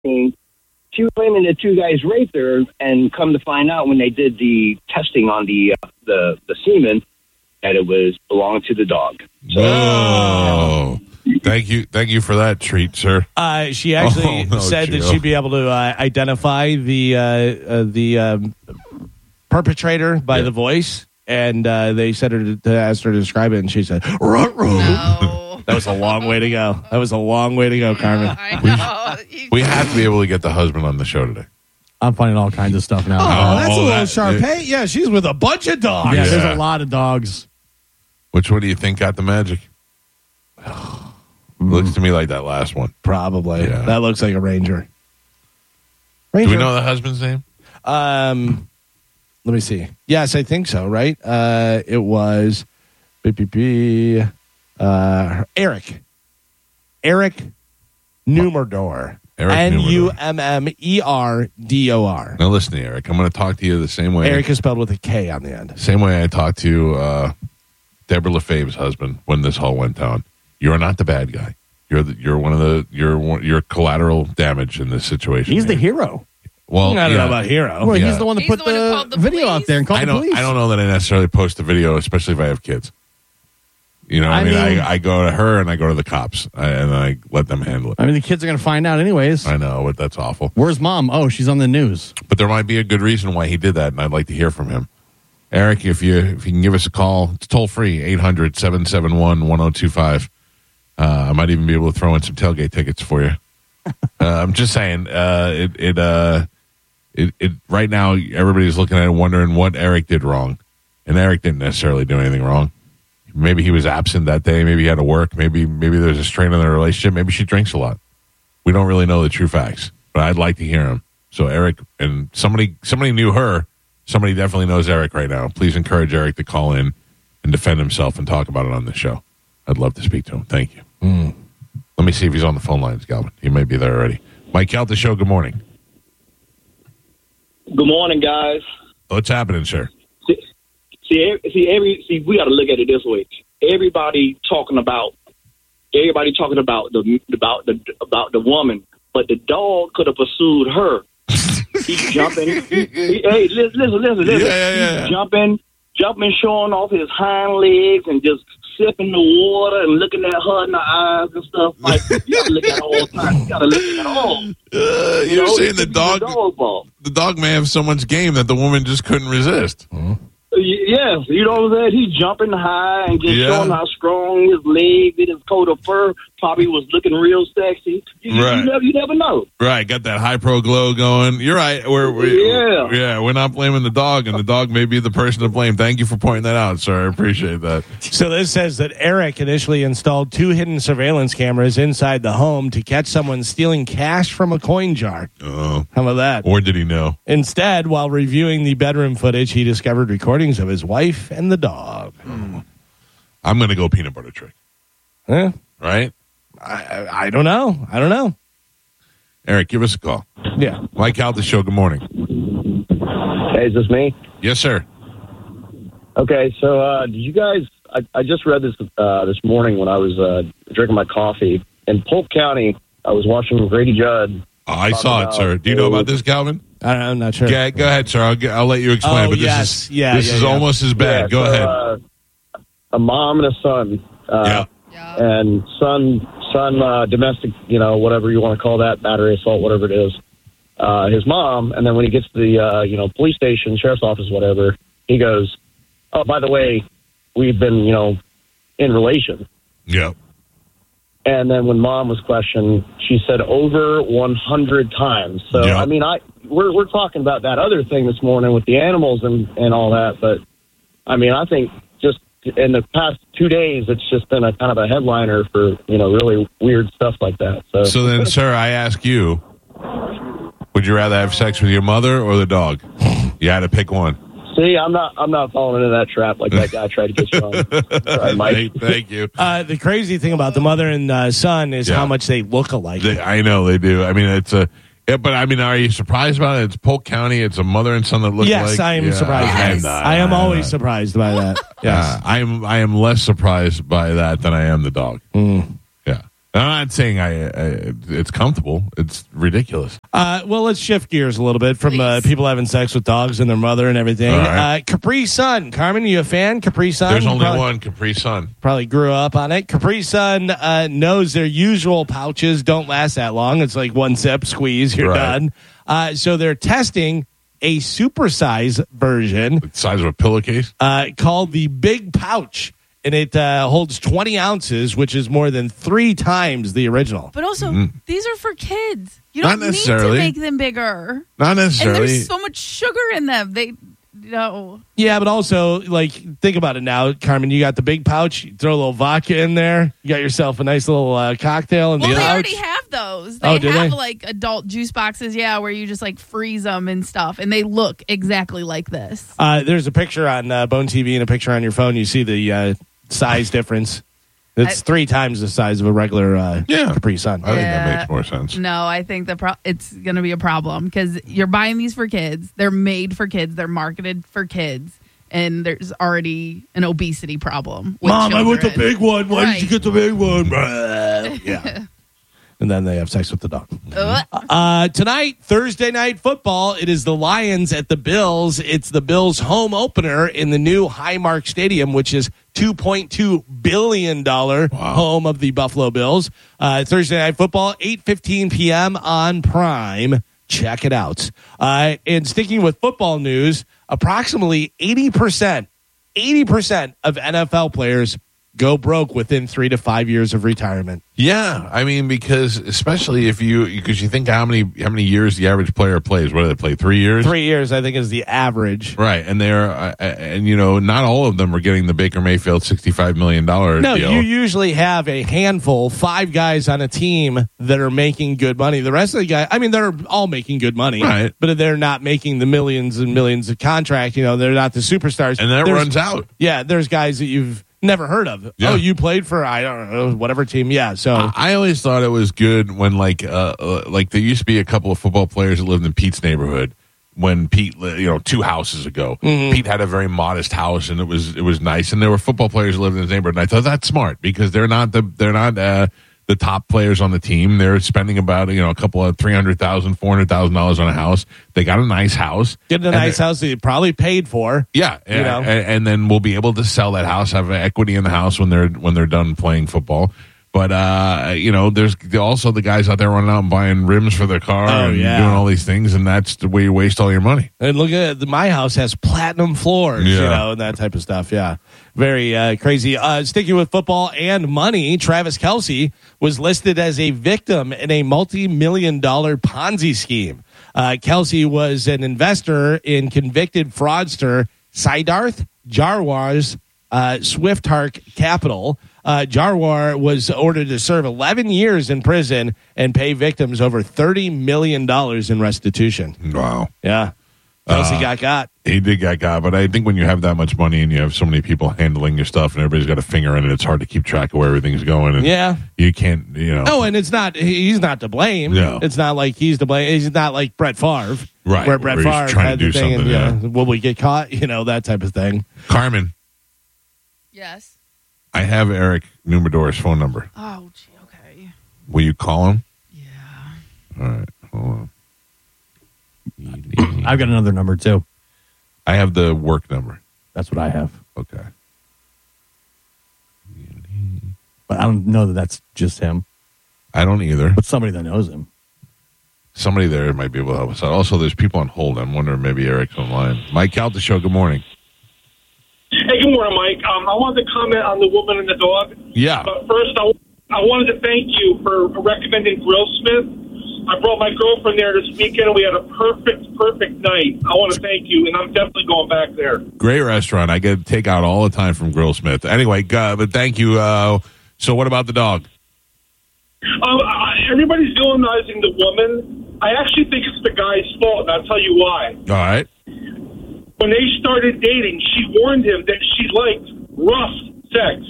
She was claiming the two guys raped her, and come to find out when they did the testing on the semen, that it belonged to the dog. So, oh, thank you for that treat, sir. She actually said that she'd be able to identify the perpetrator by the voice, and they said her to ask her to describe it, and she said, "Ruh-roh." No. That was a long way to go. Carmen. We have to be able to get the husband on the show today. I'm finding all kinds of stuff now. Oh, that's a little Sharpay. Yeah, she's with a bunch of dogs. Yeah, there's a lot of dogs. Which one do you think got the magic? Looks to me like that last one. Probably. Yeah. That looks like a ranger. Do we know the husband's name? Let me see. Yes, I think so, right? It was Eric. Eric Numerdor. Nummerdor. Now listen, Eric. I'm going to talk to you the same way. Eric is spelled with a K on the end. Same way I talked to Deborah LaFave's husband when this all went down. You're not the bad guy. You're collateral damage in this situation. He's the hero. Well, I don't know about hero. Well, he's the one that put the video out there and called the police. I don't know that I necessarily post the video, especially if I have kids. You know, I mean, I go to her and I go to the cops and I let them handle it. I mean, the kids are going to find out anyways. I know, but that's awful. Where's mom? Oh, she's on the news. But there might be a good reason why he did that, and I'd like to hear from him. Eric, if you can give us a call, it's toll free, 800-771-1025. I might even be able to throw in some tailgate tickets for you. I'm just saying, right now everybody's looking at it wondering what Eric did wrong, and Eric didn't necessarily do anything wrong. Maybe he was absent that day. Maybe he had to work. Maybe there's a strain in their relationship. Maybe she drinks a lot. We don't really know the true facts, but I'd like to hear him. So Eric, and somebody knew her. Somebody definitely knows Eric right now. Please encourage Eric to call in and defend himself and talk about it on the show. I'd love to speak to him. Thank you. Let me see if he's on the phone lines, Galvin. He may be there already. Mike Calta Show, good morning. Good morning, guys. What's happening, sir? See, we got to look at it this way. Everybody talking about the woman, but the dog could have pursued her. He's jumping. Hey, listen. Yeah. He's jumping, showing off his hind legs and just sipping the water and looking at her in the eyes and stuff. Like, you got to look at it all the time. You got to look at it all. You're saying the dog may have so much game that the woman just couldn't resist. Yes, you know what I'm saying? He's jumping high and just showing how strong his leg and his coat of fur probably was looking real sexy. You never know. Right, got that high pro glow going. You're right. We're not blaming the dog, and the dog may be the person to blame. Thank you for pointing that out, sir. I appreciate that. So this says that Eric initially installed 2 hidden surveillance cameras inside the home to catch someone stealing cash from a coin jar. Oh. How about that? Or did he know? Instead, while reviewing the bedroom footage, he discovered recordings of his wife and the dog. I'm going to go peanut butter trick. Huh? Right? I don't know. Eric, give us a call. Yeah. Mike Calta Show, good morning. Hey, is this me? Yes, sir. Okay, so did you guys? I just read this morning when I was drinking my coffee in Polk County. I was watching Grady Judd. Oh, I saw it, sir. Do you know about this, Calvin? I'm not sure. Yeah, go ahead, sir. I'll let you explain. But this is almost as bad. Go ahead. A mom and a son. And son, domestic, whatever you want to call that, battery assault, whatever it is. His mom, and then when he gets to the, police station, sheriff's office, whatever, he goes, "Oh, by the way, we've been, in relation." Yeah. And then when mom was questioned, she said over 100 times. So, I mean, we're talking about that other thing this morning with the animals and all that. But, I mean, I think just in the past 2 days, it's just been a kind of a headliner for, really weird stuff like that. So then, sir, I ask you, would you rather have sex with your mother or the dog? You had to pick one. See, I'm not falling into that trap like that guy tried to get you on. Sorry, Mike. Thank you. The crazy thing about the mother and son is how much they look alike. I know they do. I mean, but I mean, are you surprised about it? It's Polk County. It's a mother and son that look yes, like. I am surprised. Yes. I am always surprised by that. Yes, I am less surprised by that than I am the dog. Yeah, I'm not saying it's comfortable. It's ridiculous. Well, let's shift gears a little bit from people having sex with dogs and their mother and everything. Right. Capri Sun. Carmen, you a fan? Capri Sun? There's only one Capri Sun. Probably grew up on it. Capri Sun knows their usual pouches don't last that long. It's like one sip, squeeze, you're done. So they're testing a supersize version. The size of a pillowcase? Called the Big Pouch. And it holds 20 ounces, which is more than 3 times the original. But also, these are for kids. You don't need to make them bigger. Not necessarily. And there's so much sugar in them. Yeah, but also, like, think about it now, Carmen. You got the Big Pouch. You throw a little vodka in there. You got yourself a nice little cocktail in the pouch. Well, they already have those. They have, like, adult juice boxes, where you just, like, freeze them and stuff. And they look exactly like this. There's a picture on Bone TV and a picture on your phone. You see the size difference. It's 3 times the size of a regular Capri Sun. I think that makes more sense. No, I think it's going to be a problem because you're buying these for kids. They're made for kids. They're marketed for kids. And there's already an obesity problem with Mom, children. I want the big one. Why did you get the big one? Yeah. And then they have sex with the dog. Tonight, Thursday Night Football, it is the Lions at the Bills. It's the Bills' home opener in the new Highmark Stadium, which is $2.2 billion home of the Buffalo Bills. Thursday Night Football, 8:15 p.m. on Prime. Check it out. And sticking with football news, approximately 80% of NFL players go broke within 3 to 5 years of retirement. Yeah, I mean, because especially because you think how many years the average player plays. What do they play? 3 years? 3 years, I think, is the average. Right, and not all of them are getting the Baker Mayfield $65 million No, deal. You usually have a handful, 5 guys on a team that are making good money. The rest of the guys, I mean, they're all making good money, right? But they're not making the millions and millions of contract. They're not the superstars, and that runs out. Yeah, there's guys that you've never heard of. Yeah. Oh, you played for, I don't know, whatever team. Yeah. So I always thought it was good when like there used to be a couple of football players that lived in Pete's neighborhood when Pete, 2 houses ago, Pete had a very modest house and it was nice. And there were football players that lived in his neighborhood. And I thought that's smart because they're not the top players on the team. They're spending about, a couple of $300,000, $400,000 on a house. They got a nice house. Getting a nice house that you probably paid for. Yeah. And then we'll be able to sell that house, have equity in the house when they're done playing football. But, there's also the guys out there running out and buying rims for their car and doing all these things. And that's the way you waste all your money. And look at my house has platinum floors, and that type of stuff. Yeah. Very crazy. Sticking with football and money, Travis Kelce was listed as a victim in a multi-million-dollar Ponzi scheme. Kelce was an investor in convicted fraudster Siddharth Jarwar's Swiftark Capital. Jarwar was ordered to serve 11 years in prison and pay victims over $30 million in restitution. Wow. Yeah. Kelce got. He did get got, but I think when you have that much money and you have so many people handling your stuff and everybody's got a finger in it, it's hard to keep track of where everything's going. And you can't, Oh, and he's not to blame. No. It's not like he's to blame. He's not like Brett Favre. Right. Where Brett Favre trying to do something. And, will we get caught? That type of thing. Carmen. Yes. I have Eric Numador's phone number. Oh, gee, okay. Will you call him? Yeah. All right. Hold on. I've got another number, too. I have the work number. That's what I have. Okay. But I don't know that that's just him. I don't either. But somebody that knows him. Somebody there might be able to help us out. Also, there's people on hold. I'm wondering maybe Eric's online. Mike Calta Show, good morning. Hey, good morning, Mike. I wanted to comment on the woman and the dog. Yeah. But first, I wanted to thank you for recommending Grillsmith. I brought my girlfriend there this weekend, and we had a perfect night. I want to thank you, and I'm definitely going back there. Great restaurant. I get takeout all the time from Grillsmith. Anyway, but thank you. So what about the dog? Everybody's villainizing the woman. I actually think it's the guy's fault, and I'll tell you why. All right. When they started dating, she warned him that she liked rough sex.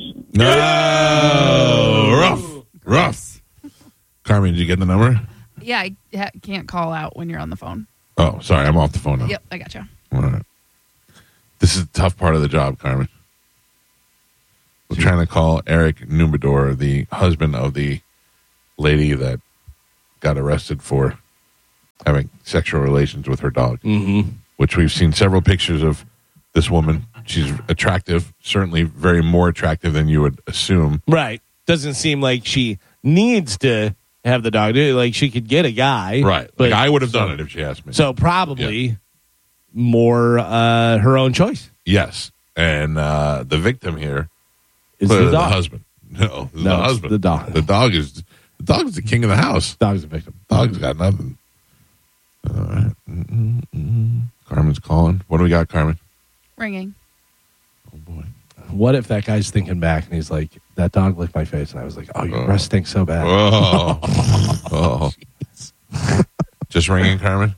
No, rough. Carmen, did you get the number? Yeah, I can't call out when you're on the phone. Oh, sorry, I'm off the phone now. Yep, I gotcha. All right. This is the tough part of the job, Carmen. We're trying to call Eric Numador, the husband of the lady that got arrested for having sexual relations with her dog, which we've seen several pictures of this woman. She's attractive, certainly very more attractive than you would assume. Right. Doesn't seem like she needs to have the dog. Like, she could get a guy. Right. But like, I would have done it if she asked me. So probably more her own choice. Yes. And the victim here Is the dog. husband. No, No, the it's husband. the dog. The dog is the king of the house. Dog's the victim. Dog's got nothing. All right. Carmen's calling. What do we got, Carmen? Ringing. Oh, boy. What if that guy's thinking back and he's like, that dog licked my face? And I was like, oh, your breath stinks so bad. Oh. Just ringing, Carmen?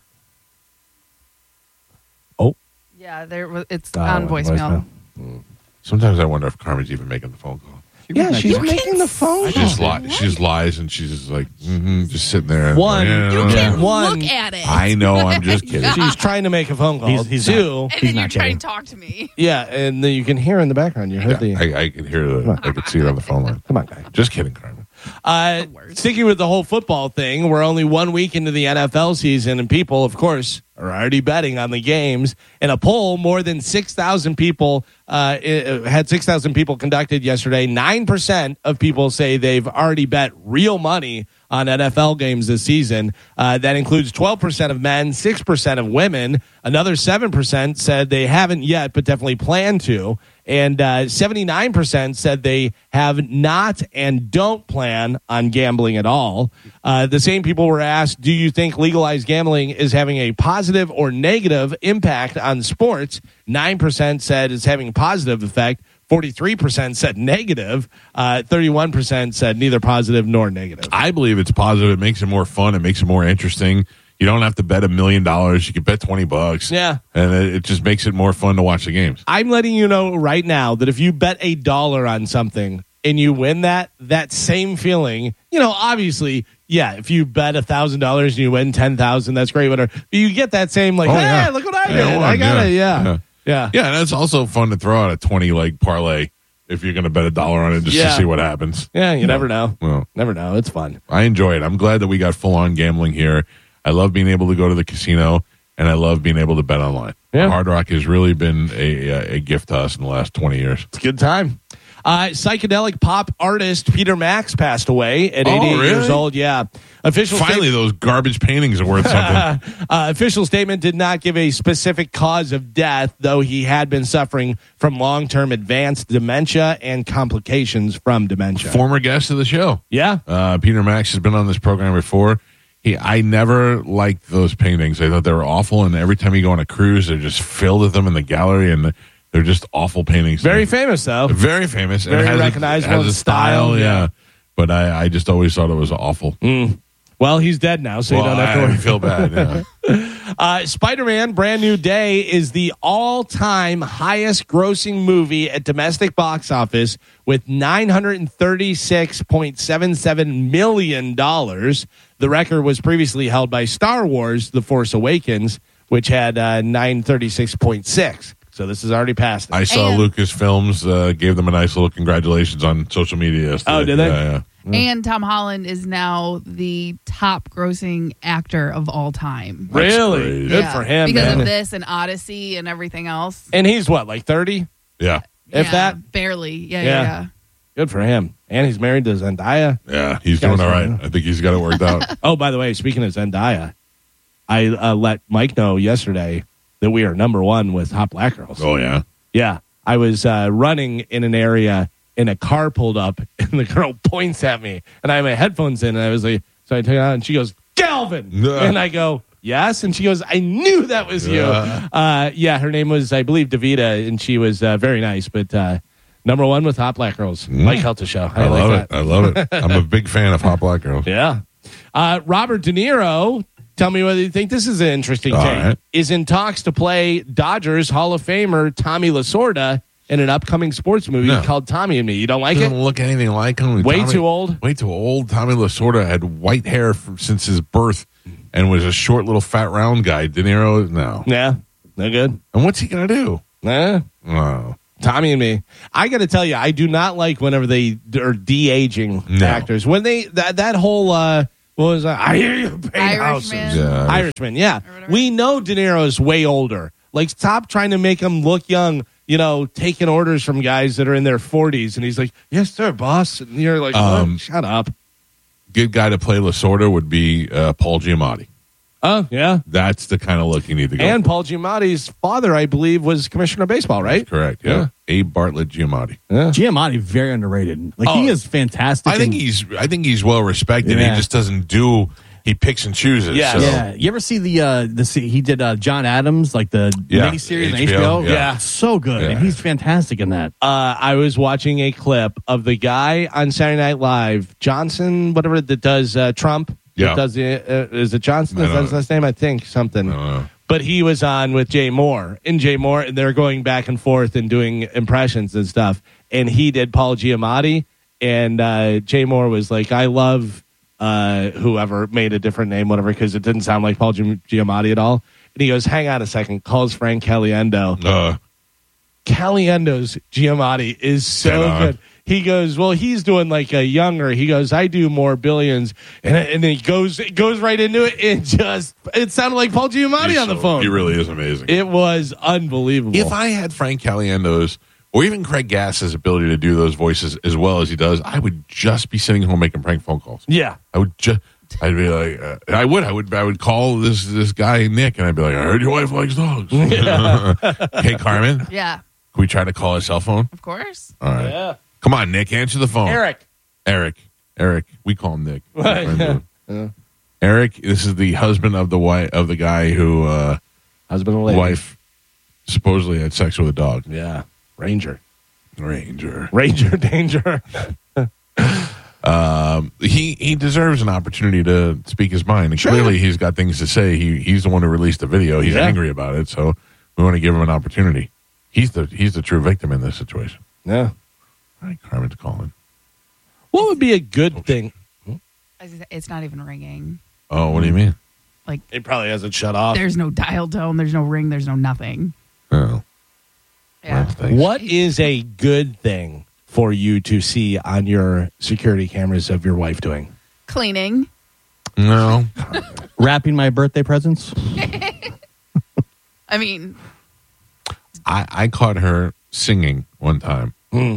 Yeah, it's on voicemail. Sometimes I wonder if Carmen's even making the phone call. Yeah, she's making the phone She just lies and she's just like, just sitting there. One, You can't One, look at it. I know, I'm just kidding. She's trying to make a phone call. He's Two, and He's then you not try kidding. and talk to me. yeah, and then you can hear in the background. You heard the. I could hear I could see her on the phone line. Come on, guy. Just kidding, Carmen. Sticking with the whole football thing, we're only 1 week into the NFL season, and people, of course, are already betting on the games. In a poll, more than 6,000 people had 6,000 people conducted yesterday. 9% of people say they've already bet real money on NFL games this season. That includes 12% of men, 6% of women. Another 7% said they haven't yet, but definitely plan to. And 79% said they have not and don't plan on gambling at all. The same people were asked, do you think legalized gambling is having a positive or negative impact on sports? 9% said it's having a positive effect. 43% said negative. 31% said neither positive nor negative. I believe it's positive. It makes it more fun. It makes it more interesting. You don't have to bet $1 million. You can bet $20. Yeah. And it just makes it more fun to watch the games. I'm letting you know right now that if you bet $1 on something and you win that same feeling, obviously, yeah, if you bet $1,000 and you win 10,000, that's great. Whatever. But you get that same look what I did. I got it. Yeah. Yeah, and it's also fun to throw out a 20-leg parlay if you're going to bet $1 on it just to see what happens. Yeah, you never know. Well, never know. It's fun. I enjoy it. I'm glad that we got full-on gambling here. I love being able to go to the casino, and I love being able to bet online. Yeah. Hard Rock has really been a gift to us in the last 20 years. It's a good time. Psychedelic pop artist Peter Max passed away at 88 years old. Yeah. Finally, those garbage paintings are worth something. Official statement did not give a specific cause of death, though he had been suffering from long-term advanced dementia and complications from dementia. Former guest of the show. Yeah. Peter Max has been on this program before. I never liked those paintings. I thought they were awful, and every time you go on a cruise, they're just filled with them in the gallery, and they're just awful paintings. Very famous, though. Very famous. Very recognizable. Has a style, yeah. But I just always thought it was awful. Well, he's dead now, so you don't have to worry. I feel bad, yeah. Spider-Man Brand New Day is the all-time highest grossing movie at domestic box office with $936.77 million. The record was previously held by Star Wars The Force Awakens, which had 936.6. So this has already passed it. I saw Lucasfilms gave them a nice little congratulations on social media yesterday. Oh, did they? Yeah. And Tom Holland is now the top grossing actor of all time. Really? Good for him, because man. of this and Odyssey and everything else. And he's what, like 30? Yeah. If that? Barely. Yeah. Good for him. And he's married to Zendaya. Yeah, he's doing all right. I think he's got it worked out. Oh, by the way, speaking of Zendaya, I let Mike know yesterday that we are number one with Hot Black Girls. Oh, yeah? Yeah. I was running in an area and a car pulled up and the girl points at me and I have my headphones in and I was like, so I take it out and she goes, Galvin! And I go, yes. And she goes, I knew that was you. Yeah, her name was, I believe, Davida, and she was very nice, but number one with Hot Black Girls. Mike Helter Show. I love it. I love it. I'm a big fan of Hot Black Girls. Yeah. Robert De Niro, tell me whether you think this is an interesting take, right. is in talks to play Dodgers Hall of Famer Tommy Lasorda in an upcoming sports movie called Tommy and Me. You don't like Doesn't it? look anything like him. Way too old? Way too old. Tommy Lasorda had white hair since his birth and was a short little fat round guy. De Niro, no. Yeah. No good. And what's he going to do? Nah. Oh. Tommy and me. I got to tell you, I do not like whenever they are de-aging actors. When they that whole what was that? I hear you pay houses. Irishman, yeah. We know De Niro's way older. Like, stop trying to make him look young. You know, taking orders from guys that are in their 40s, and he's like, "Yes, sir, boss." And you're like, "Shut up." Good guy to play Lasorda would be Paul Giamatti. Oh, yeah. That's the kind of look you need to go And for. Paul Giamatti's father, I believe, was commissioner of baseball, right? That's correct, yeah. Abe Bartlett Giamatti. Yeah. Giamatti, very underrated. Like, he is fantastic. I think he's well respected. Yeah. He just doesn't do. He picks and chooses. Yeah. So. Yeah. You ever see he did John Adams, like the miniseries on HBO? Yeah. So good. Yeah. And he's fantastic in that. I was watching a clip of the guy on Saturday Night Live, Johnson, whatever, that does Trump. Yeah. Does is it Johnson? Is that his last name? I think something. I don't know. But he was on with Jay Moore, and they're going back and forth and doing impressions and stuff. And he did Paul Giamatti, and Jay Moore was like, "I love whoever made a different name, whatever," because it didn't sound like Paul Giamatti at all. And he goes, "Hang on a second," calls Frank Caliendo. Caliendo's Giamatti is so good. He goes, "Well, he's doing like a younger." He goes, "I do more billions," and then he goes right into it. It sounded like Paul Giamatti on the phone. He really is amazing. It was unbelievable. If I had Frank Caliendo's or even Craig Gass's ability to do those voices as well as he does, I would just be sitting home making prank phone calls. Yeah, I'd be like, I would call this guy Nick, and I'd be like, "I heard your wife likes dogs." Hey, Carmen. Yeah. Can we try to call his cell phone? Of course. All right. Yeah. Come on, Nick, answer the phone. Eric. We call him Nick. Yeah. Eric, this is the husband of the guy who Husband and lady. wife supposedly had sex with a dog. Yeah. Ranger danger. He deserves an opportunity to speak his mind, and clearly he's got things to say. He's the one who released the video. He's angry about it, so we want to give him an opportunity. He's the true victim in this situation. Yeah. All right, Carmen's calling. What would be a good thing? It's not even ringing. Oh, what do you mean? Like, It probably hasn't shut off. there's no dial tone, there's no ring, there's no nothing. Oh, Yeah. What is a good thing for you to see on your security cameras of your wife doing? Cleaning. No. Wrapping my birthday presents. I mean, I caught her singing one time,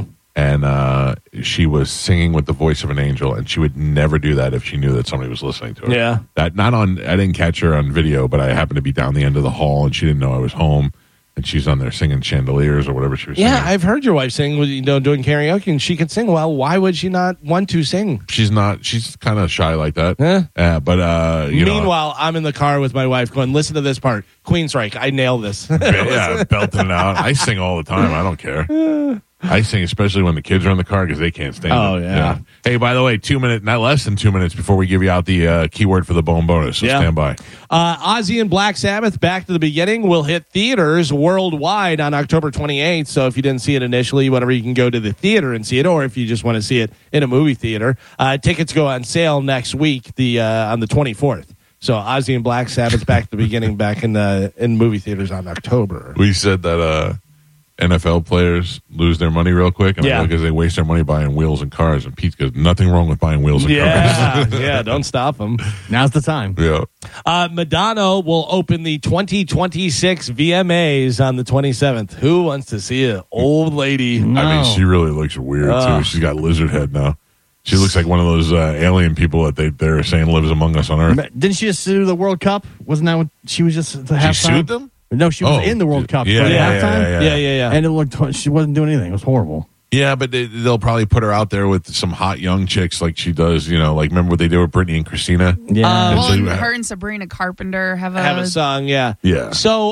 and she was singing with the voice of an angel, and she would never do that if she knew that somebody was listening to her. Yeah. I didn't catch her on video, but I happened to be down the end of the hall, and she didn't know I was home, and she's on there singing Chandeliers or whatever she was singing. Yeah, I've heard your wife sing, doing karaoke, and she can sing well. Why would she not want to sing? She's kind of shy like that. Huh? But Meanwhile, I'm in the car with my wife going, "Listen to this part. Queensryche, I nailed this." Belting it out. I sing all the time. I don't care. I sing especially when the kids are in the car because they can't stand it. Oh, yeah. Hey, by the way, not less than 2 minutes before we give you out the keyword for the bone bonus. So stand by. Ozzy and Black Sabbath, Back to the Beginning, will hit theaters worldwide on October 28th. So if you didn't see it initially, whatever, you can go to the theater and see it, or if you just want to see it in a movie theater. Tickets go on sale next week, on the 24th. So Ozzy and Black Sabbath, Back to the Beginning, back in movie theaters on October. We said that NFL players lose their money real quick, because they waste their money buying wheels and cars. And Pete goes, "Nothing wrong with buying wheels and cars." Yeah, don't stop them. Now's the time. Yeah. Madonna will open the 2026 VMAs on the 27th. Who wants to see an old lady? No. I mean, she really looks weird too. She's got lizard head now. She looks like one of those alien people that they're saying lives among us on Earth. Didn't she just sue the World Cup? Wasn't that what she was just at the halftime? She sued them? No, she was in the World Cup for the halftime. Yeah. And it looked, she wasn't doing anything. It was horrible. Yeah, but they'll probably put her out there with some hot young chicks like she does. Like remember what they did with Britney and Christina? Yeah. her and Sabrina Carpenter have a song, yeah. Yeah. So,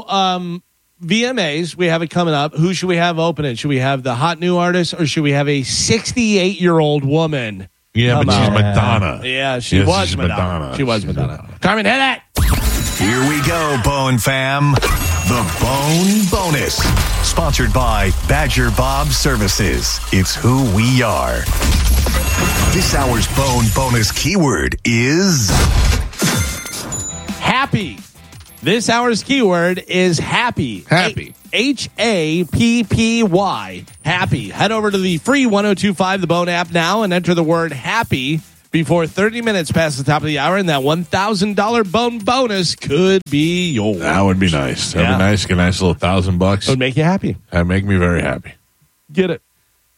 VMAs, we have it coming up. Who should we have open it? Should we have the hot new artist, or should we have a 68-year-old woman? Yeah, but she's Madonna. Yeah, she was Madonna. She was Madonna. Carmen, hit it! Here we go, Bone Fam. The Bone Bonus. Sponsored by Badger Bob Services. It's who we are. This hour's Bone Bonus keyword is... Happy. This hour's keyword is happy. Happy. Happy. Happy. Head over to the free 102.5 The Bone app now and enter the word happy before 30 minutes past the top of the hour, and that $1,000 Bone bonus could be yours. That would be nice. That'd be nice. Get a nice little $1,000. It would make you happy. That'd make me very happy. Get it.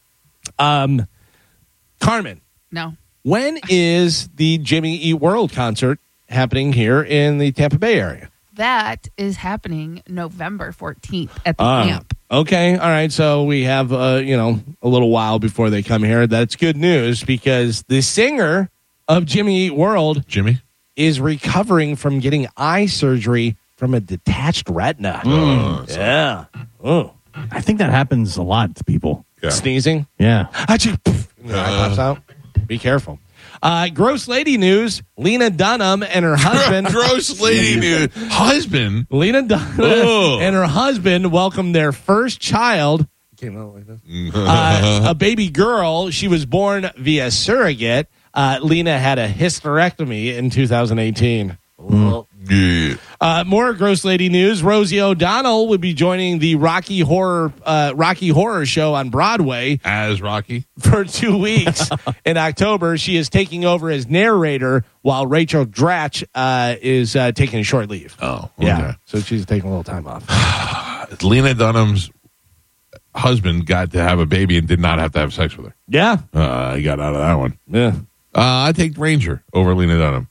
Carmen. No. When is the Jimmy Eat World concert happening here in the Tampa Bay area? That is happening November 14th at the camp. Okay. All right. So we have, a little while before they come here. That's good news because the singer of Jimmy Eat World, Jimmy, is recovering from getting eye surgery from a detached retina. Yeah. Oh. I think that happens a lot to people. Yeah. Sneezing. Yeah. Achoo, poof, and the eye pops out. Be careful. Gross lady news. Lena Dunham and her husband. Gross lady news. Husband. Lena Dunham and her husband welcomed their first child. Came out like this. A baby girl. She was born via surrogate. Lena had a hysterectomy in 2018. Yeah. More gross lady news. Rosie O'Donnell would be joining the Rocky Horror Show on Broadway As Rocky for 2 weeks in October. She is taking over as narrator while Rachel Dratch is taking a short leave. Oh, okay. Yeah. So she's taking a little time off. Lena Dunham's husband got to have a baby and did not have to have sex with her. Yeah. He got out of that one. Yeah. I take Ranger over Lena Dunham.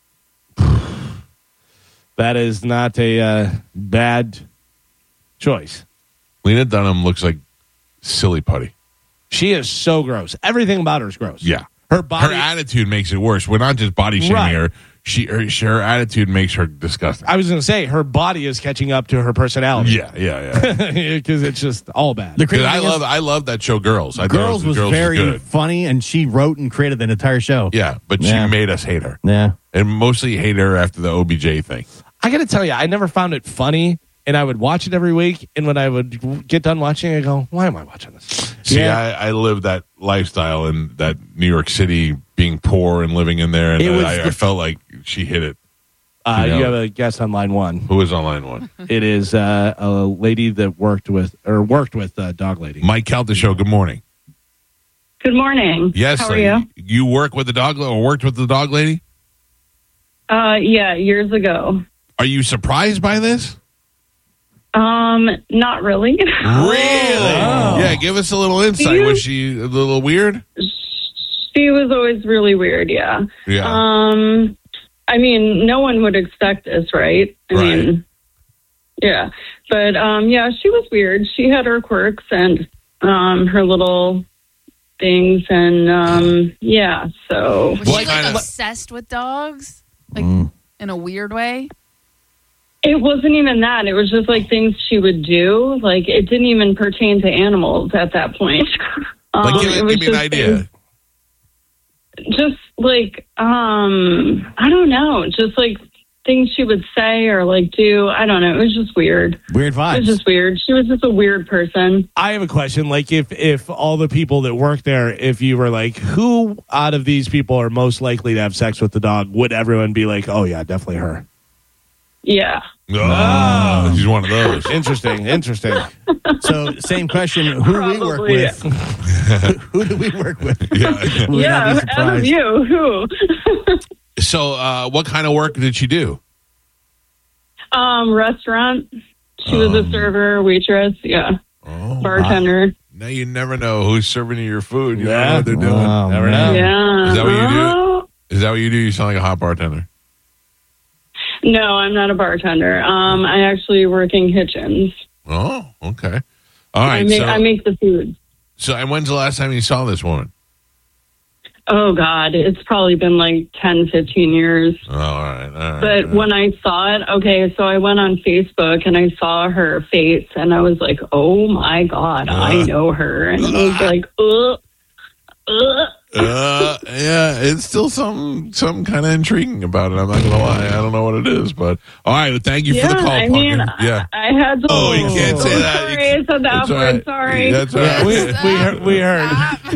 That is not a bad choice. Lena Dunham looks like silly putty. She is so gross. Everything about her is gross. Yeah. Her body. Her attitude makes it worse. We're not just body shaming Right. her. Her attitude makes her disgusting. I was going to say her body is catching up to her personality. Yeah. Because it's just all bad. The I love that show, Girls. Girls was very good. funny, and she wrote and created the entire show. Yeah, but she made us hate her. Yeah. And mostly hate her after the OBJ thing. I got to tell you, I never found it funny, and I would watch it every week. And when I would get done watching, I go, "Why am I watching this?" See, I lived that lifestyle in that New York City, being poor and living in there, and I felt like she hit it. You have a guest on line one. Who is on line one? It is a lady that worked with Dog Lady. Mike Calta Show. Good morning. Good morning. Yes, how are you? You work with the dog or worked with the dog lady? Yeah, years ago. Are you surprised by this? Not really. Really? Oh. Yeah, give us a little insight. Was she a little weird? She was always really weird, yeah. Yeah. I mean, no one would expect this, right? I mean, yeah. But, yeah, she was weird. She had her quirks and her little things, and, yeah, so. Was she like obsessed with dogs? Like, in a weird way? It wasn't even that. It was just like things she would do. Like it didn't even pertain to animals at that point. Give me an idea. Just like, I don't know. Just like things she would say or like do. I don't know. It was just weird. Weird vibes. It was just weird. She was just a weird person. I have a question. Like if all the people that work there, if you were like, who out of these people are most likely to have sex with the dog, would everyone be like, oh yeah, definitely her? Yeah. Oh, she's one of those. Interesting. So, same question: who do we work with? Who do we work with? Yeah, out of you, who? So, what kind of work did she do? Restaurant. She was a server, waitress. Yeah, bartender. Now you never know who's serving you your food. You don't know what they're doing. Never know. Yeah. Is that what you do? Is that what you do? You sound like a hot bartender. No, I'm not a bartender. I actually work in kitchens. Oh, okay. All right. I make the food. So, and when's the last time you saw this woman? Oh, God. It's probably been like 10, 15 years. Oh, all right. But when I saw it, okay, so I went on Facebook and I saw her face and I was like, oh, my God, I know her. And I was like, yeah, it's still some kind of intriguing about it. I'm not gonna lie, I don't know what it is, but all right. Well, thank you for the call, I Pumpkin. mean, yeah, I had to. Oh, you can't say that. Sorry, I said that word. Sorry. That's all right. We heard.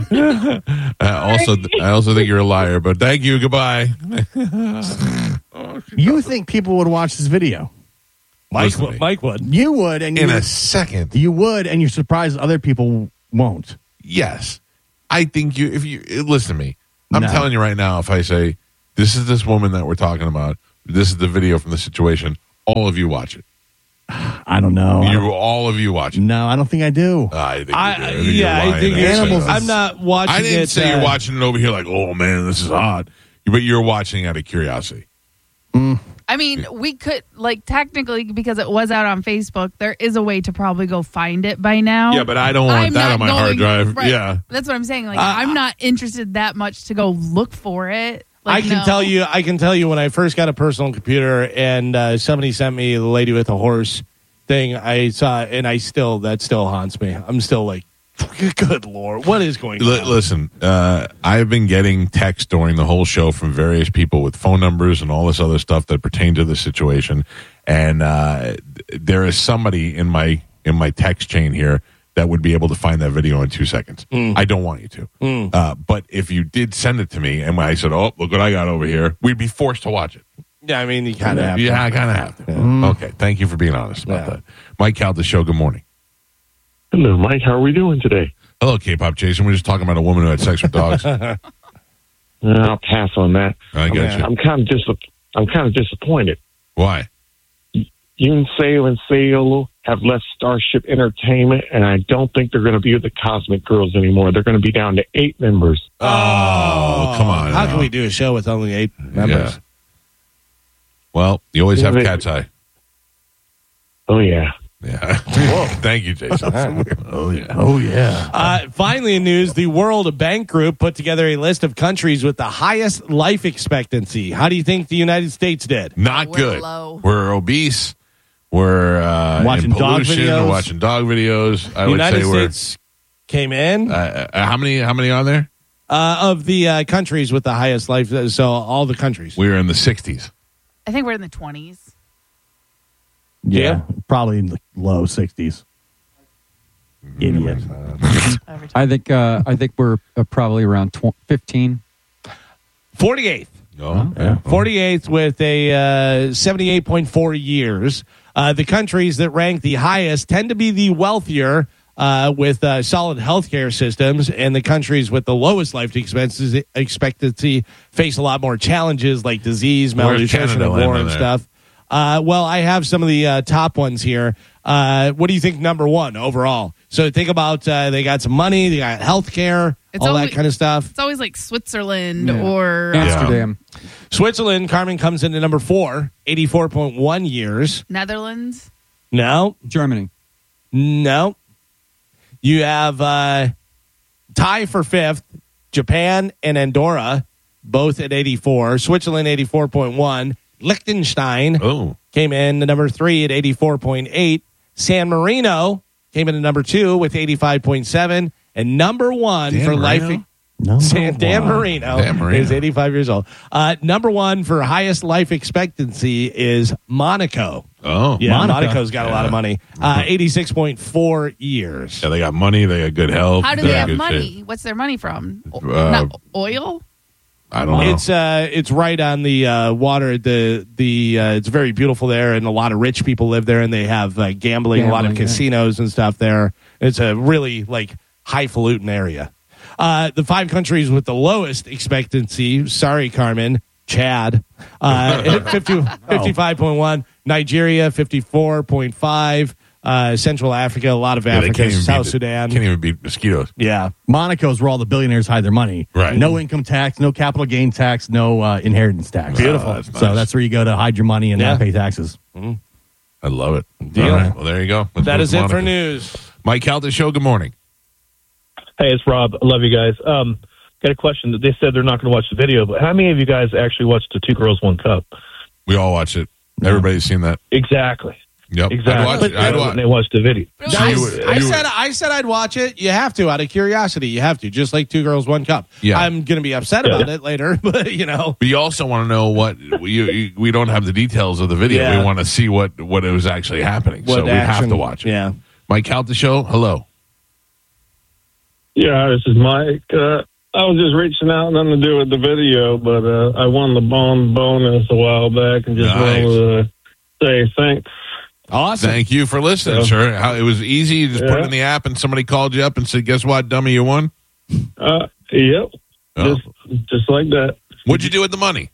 I also think you're a liar, but thank you. Goodbye. You think people would watch this video? Mike would. You would, and in a second. You would, and you're surprised other people won't. Yes, I think if you listen to me, I'm telling you right now. If I say this is this woman that we're talking about, this is the video from the situation, all of you watch it. I don't know. All of you watch it. No, I don't think I do. I think I think animals. I'm not watching it. I didn't say you're watching it over here like, oh man, this is odd. But you're watching out of curiosity. I mean, we could, technically, because it was out on Facebook, there is a way to probably go find it by now. Yeah, but I don't want that on my hard drive. Right. Yeah. That's what I'm saying. I'm not interested that much to go look for it. I can tell you when I first got a personal computer and somebody sent me the lady with a horse thing, I saw, and that still haunts me. I'm still like, good Lord, what is going on? Listen, I've been getting texts during the whole show from various people with phone numbers and all this other stuff that pertain to the situation. And there is somebody in my text chain here that would be able to find that video in 2 seconds. I don't want you to. But if you did send it to me and I said, oh, look what I got over here, we'd be forced to watch it. Yeah, I mean, you kind of have to. Yeah, I kind of have to. Yeah. Okay, thank you for being honest about that. Mike Cal, the show, good morning. Hello, Mike. How are we doing today? Hello, K-Pop Jason. We're just talking about a woman who had sex with dogs. I'll pass on that. I got you. I'm kind of disappointed. Why? Yoon Sail and Sail have left Starship Entertainment, and I don't think they're going to be with the Cosmic Girls anymore. They're going to be down to 8 members. Oh, come on. How can we do a show with only 8 members? Yeah. Well, you always have Cat's Eye. Oh, yeah. Yeah. Thank you, Jason. Oh, yeah. Oh, yeah. Finally, in news, the World Bank Group put together a list of countries with the highest life expectancy. How do you think the United States did? Not good. Low. We're obese. We're watching in pollution. dog videos. We're watching dog videos. The United States came in. How many are there? Of the countries with the highest life, so all the countries. We're in the 60s. I think we're in the 20s. Yeah, probably in the low 60s. Idiot. I think we're probably around 15. 48th. Oh, yeah. 48th with a 78.4 years. The countries that rank the highest tend to be the wealthier with solid healthcare systems, and the countries with the lowest life expectancy face a lot more challenges like disease, malnutrition, and war and stuff. Well, I have some of the top ones here. What do you think number one overall? So think about they got some money, they got healthcare, that kind of stuff. It's always like Switzerland or Amsterdam. Switzerland, Carmen, comes into number 4, 84.1 years. Netherlands? No. Germany? No. You have tie for 5th, Japan and Andorra, both at 84. Switzerland, 84.1. Liechtenstein came in at number 3 at 84.8. San Marino came in at number 2 with 85.7. And number 1 Dan for Marino? life... Dan Marino is 85 years old. Number 1 for highest life expectancy is Monaco. Oh, yeah, Monaco's got a lot of money. 86.4 years. Yeah, they got money. They got good health. How do they have money? What's their money from? Not oil? I don't know. It's right on the water. It's very beautiful there, and a lot of rich people live there, and they have gambling, a lot of casinos and stuff there. It's a really highfalutin area. The 5 countries with the lowest expectancy, sorry, Carmen, Chad, 55.1, Nigeria, 54.5, Central Africa, a lot of Africa, South Sudan. Can't even beat mosquitoes. Yeah. Monaco's where all the billionaires hide their money. Right. No income tax, no capital gain tax, no inheritance tax. Beautiful. That's nice. So that's where you go to hide your money and not pay taxes. I love it. Deal. All right. Well, there you go. That is it for news. Mike Calda Show, good morning. Hey, it's Rob. I love you guys. Got a question. They said they're not going to watch the video, but how many of you guys actually watched the 2 Girls, 1 Cup? We all watch it. Everybody's seen that. Exactly. Yep. Exactly. I'd watch it. They watched the video. I said I'd watch it. You have to, out of curiosity. You have to, just like 2 Girls, 1 Cup. Yeah. I'm going to be upset about it later, but But you also want to know what we don't have the details of the video. Yeah. We want to see what it was actually happening. So we have to watch it. Yeah. Mike Calda Show, hello. Yeah, this is Mike. I was just reaching out, nothing to do with the video, but I won the bonus a while back and just wanted to say thanks Awesome. Thank you for listening, sir. It was easy. You just put it in the app, and somebody called you up and said, "Guess what, dummy, you won." Yep. Oh. Just like that. What'd you do with the money?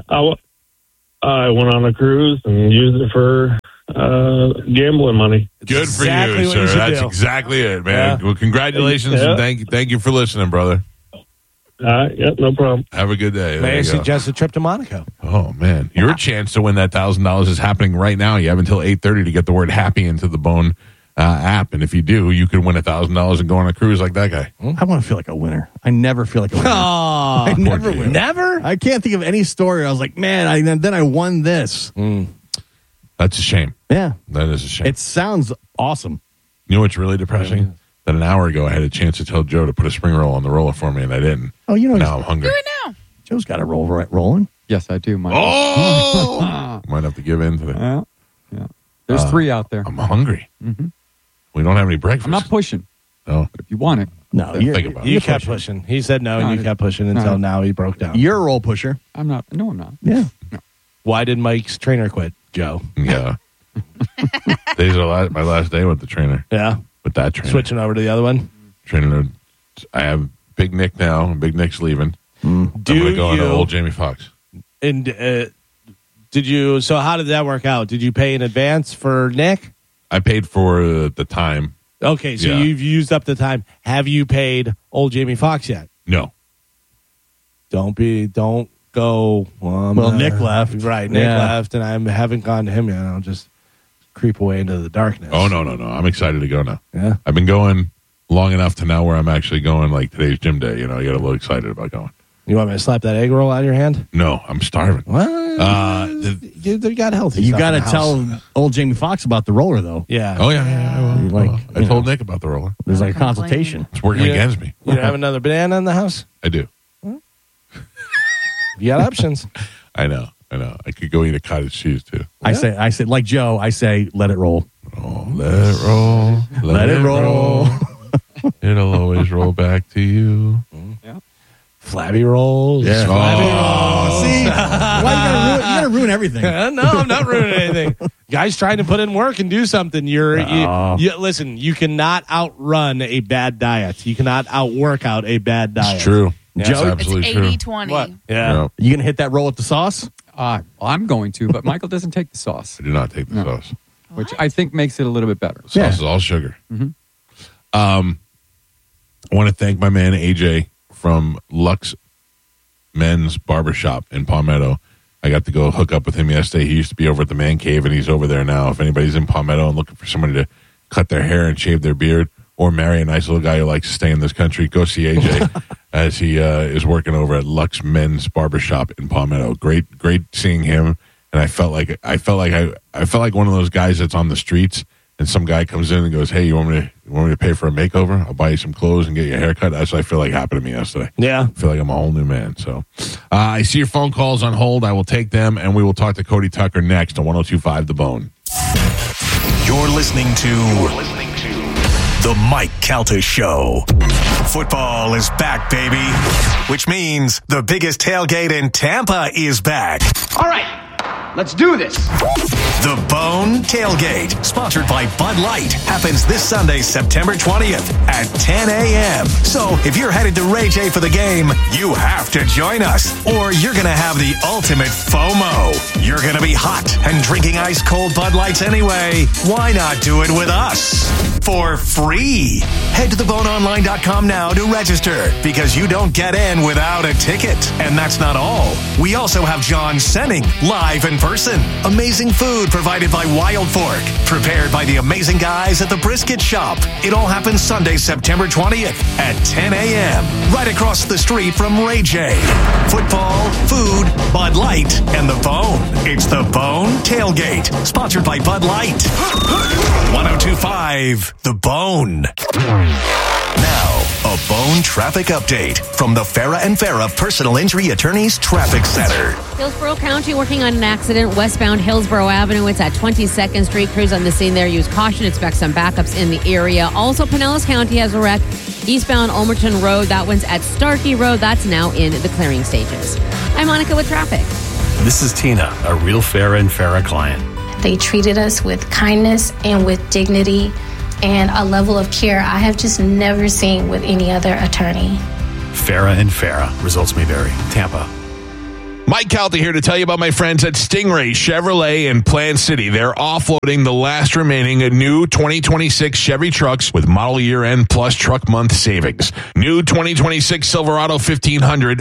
I went on a cruise and used it for gambling money. Good for you, sir. That's exactly it, man. Yeah. Well, congratulations and thank you for listening, brother. Yep, no problem. Have a good day. May I suggest a trip to Monaco? Oh man, your chance to win that $1,000 is happening right now. You have until 8:30 to get the word "happy" into the Bone app, and if you do, you could win $1,000 and go on a cruise like that guy. I want to feel like a winner. I never feel like a winner. Oh, I never win. Never? I can't think of any story where I was like, man, then I won this. That's a shame. Yeah. That is a shame. It sounds awesome. You know what's really depressing? That an hour ago I had a chance to tell Joe to put a spring roll on the roller for me, and I didn't. Oh, you know, now I'm hungry. Do it now. Joe's got a rolling. Yes, I do. Oh! Might have to give in to that. Yeah. There's 3 out there. I'm hungry. Mm-hmm. We don't have any breakfast. I'm not pushing. Oh. But if you want it. No, you kept pushing. He said no, and you kept pushing until now he broke down. You're a roll pusher. I'm not. No, I'm not. Yeah. No. Why did Mike's trainer quit, Joe? Yeah. Today's my last day with the trainer. Yeah. With that trainer. Switching over to the other one? Trainer. I have Big Nick now, and Big Nick's leaving. I'm going to go into old Jamie Foxx. And did you? So how did that work out? Did you pay in advance for Nick? I paid for the time. Okay, so you've used up the time. Have you paid old Jamie Foxx yet? No. Don't go. Well, Nick left. Right, Nick left, and I haven't gone to him yet. I'll just creep away into the darkness. Oh, no. I'm excited to go now. Yeah. I've been going long enough to now where I'm actually going, like today's gym day. You know, I get a little excited about going. You want me to slap that egg roll out of your hand? No, I'm starving. Well, you got healthy. You got to tell old Jamie Foxx about the roller, though. Yeah. Oh, yeah. I will. I told Nick about the roller. There's like a consultation. It's working against me. You don't have another banana in the house? I do. You got options. I know. I could go eat a cottage cheese, too. I say, like Joe, I say, let it roll. Oh, let it roll. Let it roll. It'll always roll back to you. Yeah. Flabby rolls. Yeah. Flabby rolls. See? Why you gotta ruin everything? No, I'm not ruining anything. Guys trying to put in work and do something. You listen, you cannot outrun a bad diet. You cannot outwork out a bad diet. It's true. Yeah. Joe, absolutely it's 80-20. What? Yeah. You gonna hit that roll with the sauce? Well, I'm going to, but Michael doesn't take the sauce. I do not take the sauce. Which I think makes it a little bit better. Sauce is all sugar. Mm-hmm. I want to thank my man AJ from Lux Men's Barbershop in Palmetto. I got to go hook up with him yesterday. He used to be over at the Man Cave, and he's over there now. If anybody's in Palmetto and looking for somebody to cut their hair and shave their beard or marry a nice little guy who likes to stay in this country, go see AJ as he is working over at Lux Men's Barbershop in Palmetto. Great seeing him. And I felt like one of those guys that's on the streets, and some guy comes in and goes, "Hey, you want me to pay for a makeover? I'll buy you some clothes and get you a haircut." That's what I feel like happened to me yesterday. Yeah, I feel like I'm a whole new man. So I see your phone calls on hold. I will take them, and we will talk to Cody Tucker next on 102.5 The Bone. You're listening to The Mike Calta Show. Football is back, baby, which means the biggest tailgate in Tampa is back. All right. Let's do this. The Bone Tailgate, sponsored by Bud Light, happens this Sunday, September 20th at 10 a.m. So if you're headed to Ray J for the game, you have to join us, or you're going to have the ultimate FOMO. You're going to be hot and drinking ice cold Bud Lights anyway. Why not do it with us? For free. Head to theboneonline.com now to register, because you don't get in without a ticket. And that's not all. We also have John Senning live in person. Amazing food provided by Wild Fork, prepared by the amazing guys at the Brisket Shop. It all happens Sunday, September 20th at 10 a.m. right across the street from Ray J. Football, food, Bud Light, and The Bone. It's The Bone Tailgate, sponsored by Bud Light. 102.5 The Bone. Now, a Bone traffic update from the Farah and Farah Personal Injury Attorneys Traffic Center. Hillsborough County working on an accident westbound Hillsborough Avenue. It's at 22nd Street. Crews on the scene there. Use caution. Expect some backups in the area. Also, Pinellas County has a wreck eastbound Ulmerton Road. That one's at Starkey Road. That's now in the clearing stages. I'm Monica with traffic. This is Tina, a real Farah and Farah client. They treated us with kindness and with dignity and a level of care I have just never seen with any other attorney. Farah and Farah. Results may vary. Tampa. Mike Calta here to tell you about my friends at Stingray Chevrolet in Plant City. They're offloading the last remaining new 2026 Chevy trucks with model year end plus truck month savings. New 2026 Silverado 1500,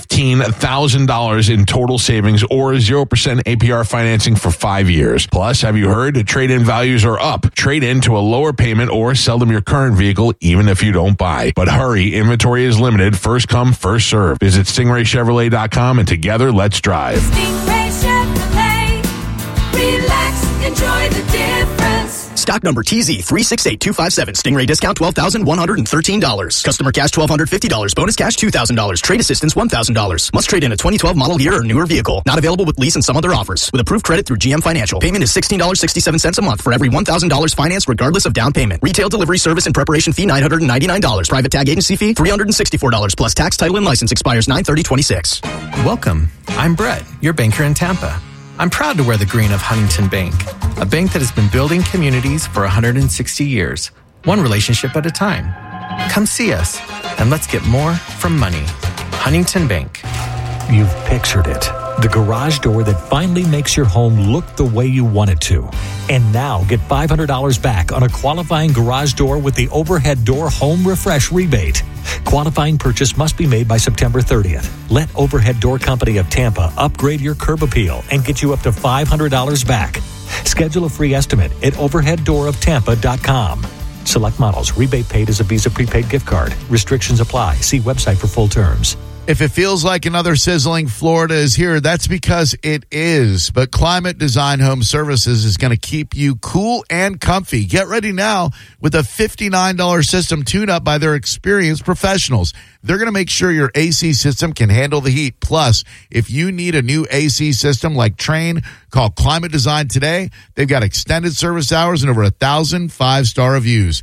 $15,000 in total savings or 0% APR financing for 5 years. Plus, have you heard? Trade-in values are up. Trade in to a lower payment or sell them your current vehicle even if you don't buy. But hurry, inventory is limited. First come, first serve. Visit StingrayChevrolet.com and together, let's drive. Stingray Chevrolet. Relax, enjoy the difference. Stock number TZ368257. Stingray discount $12,113. Customer cash $1,250. Bonus cash $2,000. Trade assistance $1,000. Must trade in a 2012 model year or newer vehicle. Not available with lease and some other offers. With approved credit through GM Financial. Payment is $16.67 a month for every $1,000 financed regardless of down payment. Retail delivery service and preparation fee $999. Private tag agency fee $364 plus tax, title, and license expires 9/30/26. Welcome. I'm Brett, your banker in Tampa. I'm proud to wear the green of Huntington Bank, a bank that has been building communities for 160 years, one relationship at a time. Come see us, and let's get more from money. Huntington Bank. You've pictured it. The garage door that finally makes your home look the way you want it to. And now get $500 back on a qualifying garage door with the Overhead Door Home Refresh rebate. Qualifying purchase must be made by September 30th. Let Overhead Door Company of Tampa upgrade your curb appeal and get you up to $500 back. Schedule a free estimate at overheaddooroftampa.com. Select models. Rebate paid as a Visa prepaid gift card. Restrictions apply. See website for full terms. If it feels like another sizzling Florida is here, that's because it is. But Climate Design Home Services is going to keep you cool and comfy. Get ready now with a $59 system tune-up by their experienced professionals. They're going to make sure your AC system can handle the heat. Plus, if you need a new AC system like Trane, call Climate Design today. They've got extended service hours and over 1,000 five-star reviews.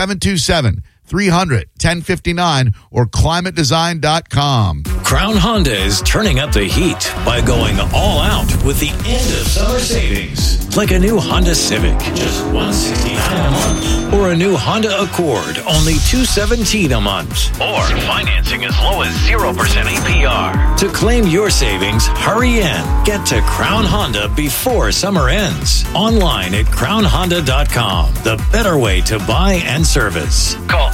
727-300-1059 or climatedesign.com. Crown Honda is turning up the heat by going all out with the end of summer savings. Like a new Honda Civic, just $169 a month. Or a new Honda Accord, only $217 a month. Or financing as low as 0% APR. To claim your savings, hurry in. Get to Crown Honda before summer ends. Online at crownhonda.com. The better way to buy and service. Call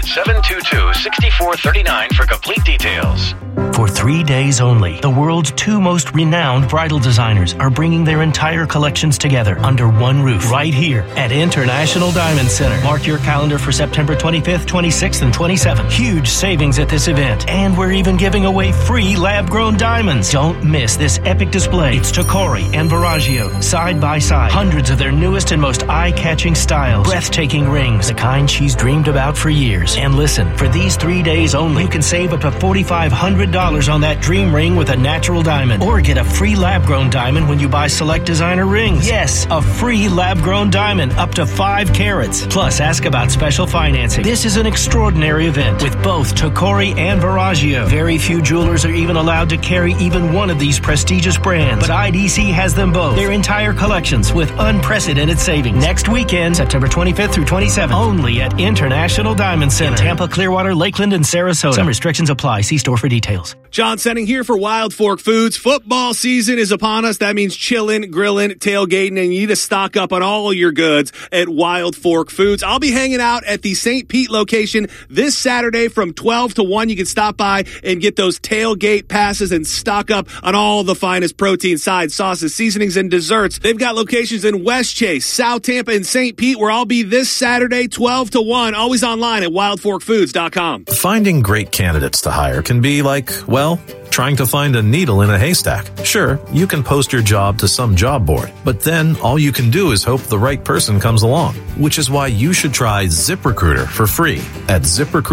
800-722-6439 for complete details. For 3 days only, the world's two most renowned bridal designers are bringing their entire collections together under one roof right here at International Diamond Center. Mark your calendar for September 25th, 26th, and 27th. Huge savings at this event. And we're even giving away free lab-grown diamonds. Don't miss this epic display. It's Tocori and Verragio, side by side. Hundreds of their newest and most eye-catching styles. Breathtaking rings, the kind she's dreamed about for years. And listen, for these 3 days only, you can save up to $4,500 on that dream ring with a natural diamond. Or get a free lab-grown diamond when you buy select designer rings. Yes, a free lab-grown diamond up to 5 carats. Plus, ask about special financing. This is an extraordinary event with both Tocori and Verragio. Very few jewelers are even allowed to carry even one of these prestigious brands. But IDC has them both. Their entire collections with unprecedented savings. Next weekend, September 25th through 27th. Only at International Diamond Center. In Tampa, Clearwater, Lakeland, and Sarasota. Some restrictions apply. See store for details. John Senning here for Wild Fork Foods. Football season is upon us. That means chilling, grilling, tailgating, and you need to stock up on all your goods at Wild Fork Foods. I'll be hanging out at the St. Pete location this Saturday from 12 to 1. You can stop by and get those tailgate passes and stock up on all the finest protein, sides, sauces, seasonings, and desserts. They've got locations in West Chase, South Tampa, and St. Pete, where I'll be this Saturday, 12 to 1. Always online at wildforkfoods.com. Finding great candidates to hire can be like, well, trying to find a needle in a haystack. Sure, you can post your job to some job board, but then all you can do is hope the right person comes along, which is why you should try ZipRecruiter for free at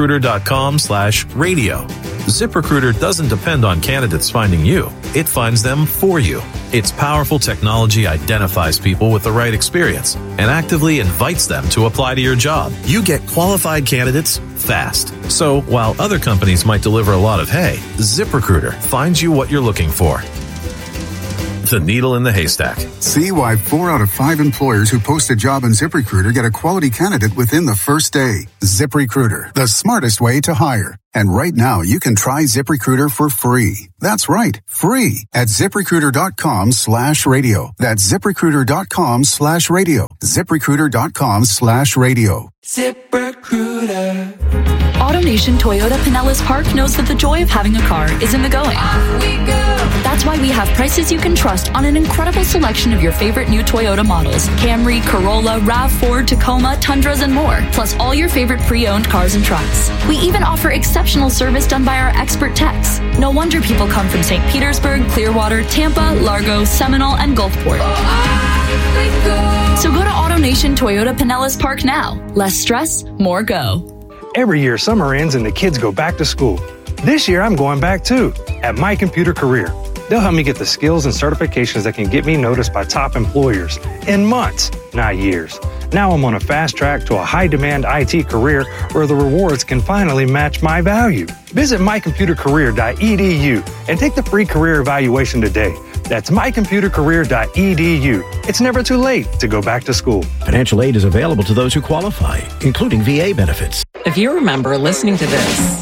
ZipRecruiter.com/radio. ZipRecruiter doesn't depend on candidates finding you. It finds them for you. Its powerful technology identifies people with the right experience and actively invites them to apply to your job. You get qualified candidates fast. So while other companies might deliver a lot of hay, ZipRecruiter finds you what you're looking for. the needle in the haystack. See why 4 out of 5 employers who post a job on ZipRecruiter get a quality candidate within the first day. ZipRecruiter, the smartest way to hire. And right now, you can try ZipRecruiter for free. That's right, free at ZipRecruiter.com/radio. That's ZipRecruiter.com/radio. ZipRecruiter.com/radio. ZipRecruiter. AutoNation Toyota Pinellas Park knows that the joy of having a car is in the going. That's why we have prices you can trust on an incredible selection of your favorite new Toyota models. Camry, Corolla, RAV4, Tacoma, Tundras, and more. Plus all your favorite pre-owned cars and trucks. We even offer exceptional service done by our expert techs. No wonder people come from St. Petersburg, Clearwater, Tampa, Largo, Seminole, and Gulfport. So go to AutoNation Toyota Pinellas Park now. Less stress, more go. Every year, summer ends and the kids go back to school. This year, I'm going back too, at My Computer Career. They'll help me get the skills and certifications that can get me noticed by top employers in months, not years. Now I'm on a fast track to a high-demand IT career where the rewards can finally match my value. Visit mycomputercareer.edu and take the free career evaluation today. That's mycomputercareer.edu. It's never too late to go back to school. Financial aid is available to those who qualify, including VA benefits. If you remember listening to this,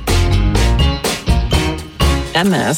and this,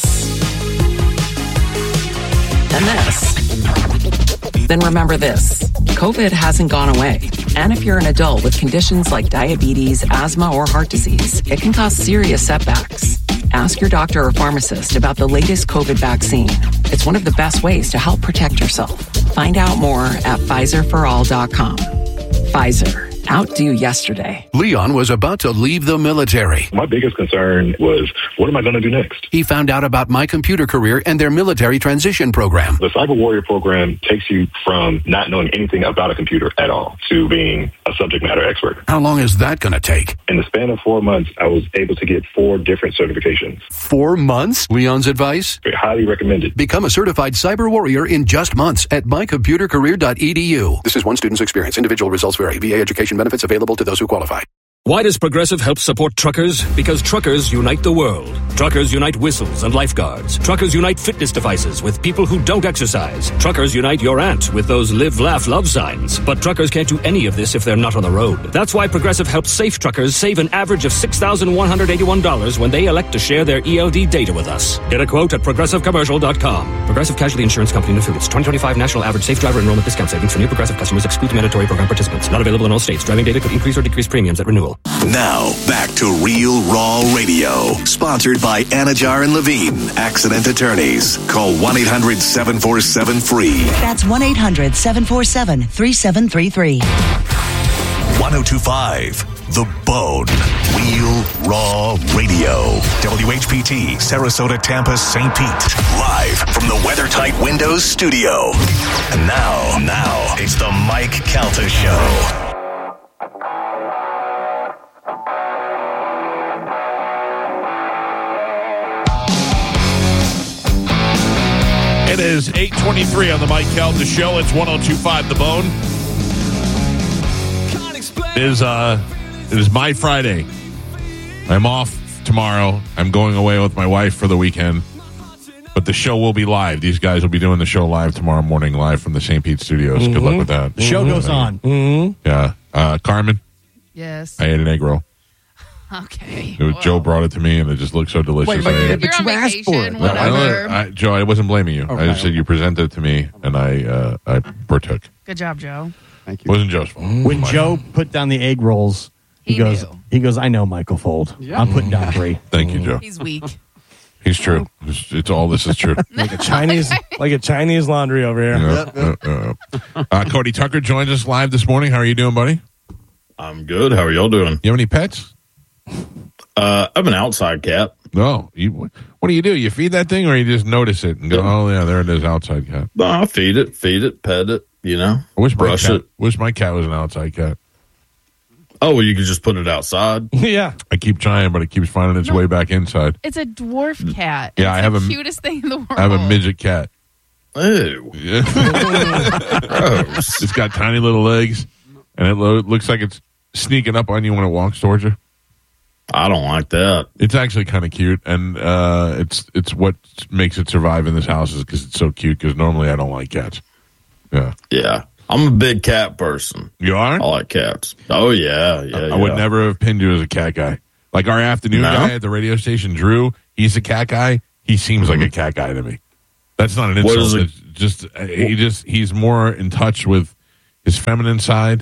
and this, then remember this. COVID hasn't gone away. And if you're an adult with conditions like diabetes, asthma, or heart disease, it can cause serious setbacks. Ask your doctor or pharmacist about the latest COVID vaccine. It's one of the best ways to help protect yourself. Find out more at PfizerForAll.com. Pfizer. Outdo yesterday. Leon was about to leave the military. My biggest concern was, what am I going to do next? He found out about My Computer Career and their military transition program. The Cyber Warrior program takes you from not knowing anything about a computer at all to being a subject matter expert. How long is that going to take? In the span of 4 months, I was able to get 4 different certifications. 4 months? Leon's advice? Highly recommended. Become a certified cyber warrior in just months at mycomputercareer.edu. This is one student's experience. Individual results vary. VA education benefits available to those who qualify. Why does Progressive help support truckers? Because truckers unite the world. Truckers unite whistles and lifeguards. Truckers unite fitness devices with people who don't exercise. Truckers unite your aunt with those live, laugh, love signs. But truckers can't do any of this if they're not on the road. That's why Progressive helps safe truckers save an average of $6,181 when they elect to share their ELD data with us. Get a quote at ProgressiveCommercial.com. Progressive Casualty Insurance Company and Affiliates. 2025 National Average Safe Driver Enrollment Discount Savings for new Progressive customers excludes mandatory program participants. Not available in all states. Driving data could increase or decrease premiums at renewal. Now, back to Real Raw Radio. Sponsored by Anajar and Levine, accident attorneys. Call 1-800-747-FREE. That's 1-800-747-3733. 1025, The Bone. Real Raw Radio. WHPT, Sarasota, Tampa, St. Pete. Live from the WeatherTight Windows studio. And now, it's the Mike Calta Show. It is 8:23 on the Mike Calta Show. It's 1025 The Bone. It is my Friday. I'm off tomorrow. I'm going away with my wife for the weekend. But the show will be live. These guys will be doing the show live tomorrow morning, live from the St. Pete studios. Mm-hmm. Good luck with that. The show goes on. Mm-hmm. Yeah. Carmen? Yes. I ate an egg roll. Okay. Joe brought it to me, and it just looked so delicious. But you asked for it. Joe, I wasn't blaming you. Okay. I just said you presented it to me, and I partook. Good job, Joe. Thank you. It wasn't Joe's fault. When Joe put down the egg rolls, he goes, I know Michael Fold. Yeah. I'm putting down 3. Thank you, Joe. He's weak. He's true. It's all this is true. like a Chinese laundry over here. Cody Tucker joins us live this morning. How are you doing, buddy? I'm good. How are y'all doing? You have any pets? I have an outside cat. No. What do? You feed that thing, or you just notice it and go, oh, yeah, there it is, outside cat? No, I feed it, pet it, I wish my cat was an outside cat. Oh, well, you could just put it outside? Yeah. I keep trying, but it keeps finding its way back inside. It's a dwarf cat. Yeah, it's the cutest thing in the world. I have a midget cat. Ew. Yeah. It's got tiny little legs, and it looks like it's sneaking up on you when it walks towards you. I don't like that. It's actually kind of cute, and it's what makes it survive in this house is because it's so cute. Because normally I don't like cats. Yeah, yeah. I'm a big cat person. You are? I like cats. Oh yeah, yeah. I would never have pinned you as a cat guy. Like our afternoon guy at the radio station, Drew. He's a cat guy. He seems like a cat guy to me. That's not an insult. It's he's more in touch with his feminine side.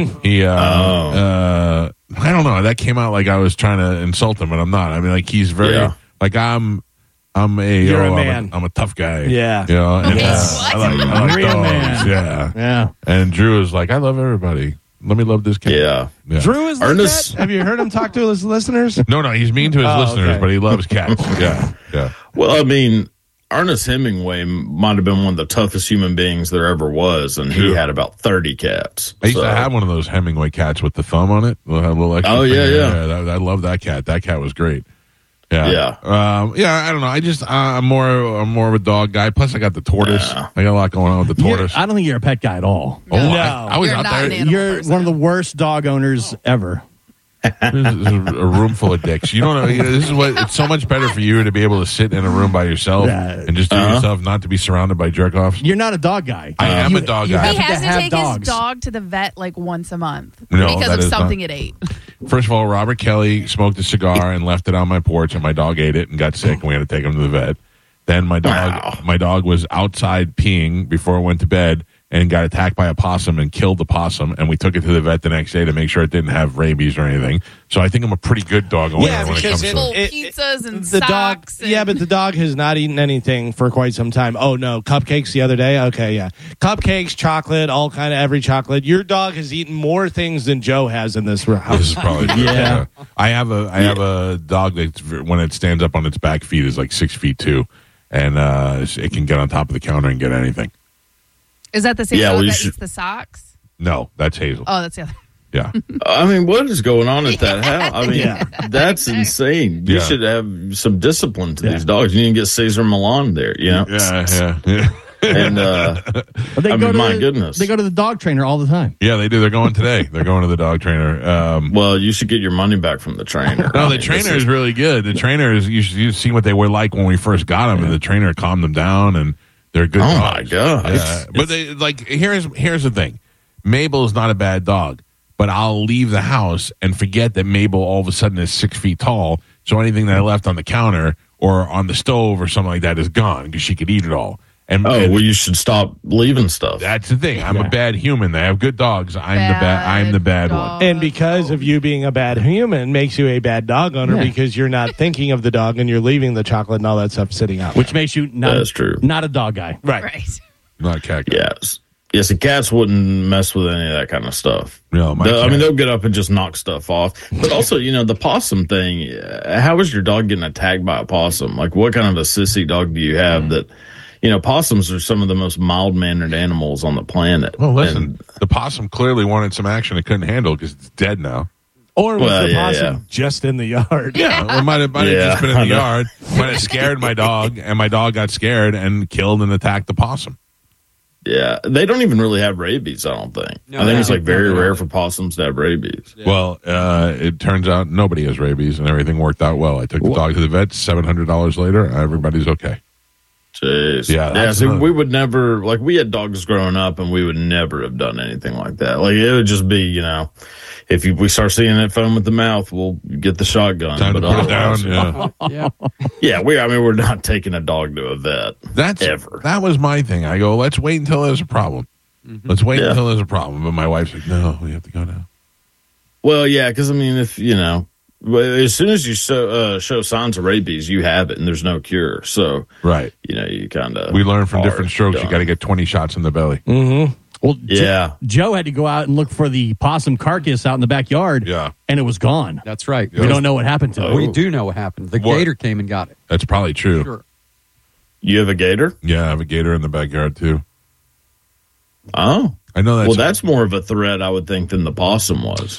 I don't know. That came out like I was trying to insult him, but I'm not. I mean, like he's very like I'm a man. I'm a tough guy. Yeah. You know, and, I like real dogs. man. Yeah. Yeah. And Drew is like, I love everybody. Let me love this cat. Yeah. Drew is like that? Have you heard him talk to his listeners? No, he's mean to his listeners, but he loves cats. Yeah. Well, I mean, Ernest Hemingway might have been one of the toughest human beings there ever was, and he had about 30 cats. I used to have one of those Hemingway cats with the thumb on it. Little extra thing. I love that cat. That cat was great. Yeah. I don't know. I'm more of a dog guy. Plus, I got the tortoise. I got a lot going on with the tortoise. I don't think you're a pet guy at all. No. I was out there. You're one of the worst dog owners ever. This is a room full of dicks. You don't know. This is what. It's so much better for you to be able to sit in a room by yourself and just do yourself, not to be surrounded by jerk offs. You're not a dog guy. I am a dog guy. He has to take his dog to the vet like once a month No, because that of is something not- it ate. First of all, Robert Kelly smoked a cigar and left it on my porch, and my dog ate it and got sick, and we had to take him to the vet. Then my dog was outside peeing before it went to bed and got attacked by a possum and killed the possum, and we took it to the vet the next day to make sure it didn't have rabies or anything. So I think I'm a pretty good dog owner when it comes to pizzas and the socks. dog. But the dog has not eaten anything for quite some time. Oh no, cupcakes the other day. Okay, yeah, cupcakes, chocolate, all kind of every chocolate. Your dog has eaten more things than Joe has in this house. This is probably true. Yeah. I have a dog that when it stands up on its back feet is like 6'2", and it can get on top of the counter and get anything. Is that the same dog that eats the socks? No, that's Hazel. Oh, that's the other. Yeah. I mean, what is going on at that house? I mean, that's insane. You should have some discipline to these dogs. You need to get Cesar Milan there, you know? Yeah. And my goodness, they go to the dog trainer all the time. Yeah, they do. They're going today. They're going to the dog trainer. Well, you should get your money back from the trainer. No, the trainer is really good. The trainer is you see what they were like when we first got them, and the trainer calmed them down, and they're good. Oh dogs. my god! Yeah. But they here's the thing. Mabel is not a bad dog, but I'll leave the house and forget that Mabel all of a sudden is 6 feet tall. So anything that I left on the counter or on the stove or something like that is gone because she could eat it all. Well, you should stop leaving stuff. That's the thing. I'm a bad human. They have good dogs. I'm the bad one. And because of you being a bad human makes you a bad dog owner because you're not thinking of the dog and you're leaving the chocolate and all that stuff sitting out. Which makes you That's true. Not a dog guy. Right. Not a cat guy. Yes, the cats wouldn't mess with any of that kind of stuff. No, they'll get up and just knock stuff off. But also, the possum thing, how is your dog getting attacked by a possum? Like, what kind of a sissy dog do you have that... possums are some of the most mild-mannered animals on the planet. Well, listen, the possum clearly wanted some action it couldn't handle because it's dead now. Or was the possum just in the yard? Yeah, it might have just been in the yard. Might have scared my dog, and my dog got scared and killed and attacked the possum. Yeah, they don't even really have rabies, I don't think. I think it's very rare for possums to have rabies. Yeah. Well, it turns out nobody has rabies, and everything worked out well. I took the dog to the vet, $700 later, everybody's okay. Jeez. Yeah. So we would never, we had dogs growing up and we would never have done anything like that. It would just be, if we start seeing that foam with the mouth, we'll get the shotgun. Time to put it down. We're not taking a dog to a vet. Ever. That was my thing. I go, let's wait until there's a problem. Mm-hmm. Let's wait until there's a problem. But my wife's like, no, we have to go now. Well, yeah, because, if, as soon as you show signs of rabies, you have it, and there's no cure. So, right, you kind of we learn from different strokes. You got to get 20 shots in the belly. Mm-hmm. Well, yeah. Joe had to go out and look for the possum carcass out in the backyard. Yeah, and it was gone. That's right. We don't know what happened to it. We do know what happened. The gator came and got it. That's probably true. Sure. You have a gator? Yeah, I have a gator in the backyard too. Oh, I know that. Well, that's more of a threat, I would think, than the possum was.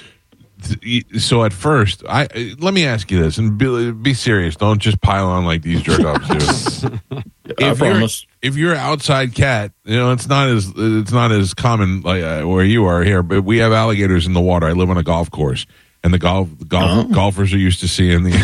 So at first, let me ask you this, and be serious. Don't just pile on like these jerk offs do. If you're an outside cat, it's not as common like where you are here. But we have alligators in the water. I live on a golf course, And the golfers are used to seeing the